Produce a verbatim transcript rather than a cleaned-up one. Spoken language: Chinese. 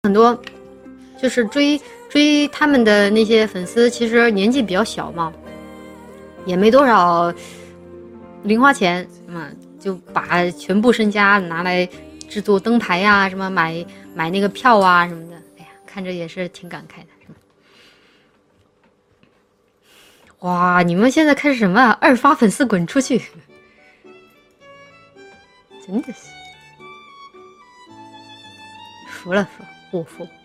很多就是追追他们的那些粉丝，其实年纪比较小嘛，也没多少零花钱，嗯，就把全部身家拿来制作灯牌呀、啊，什么买买那个票啊什么的，哎呀，看着也是挺感慨的。哇，你们现在开始什么啊？二发粉丝滚出去！真的是服了服，我服。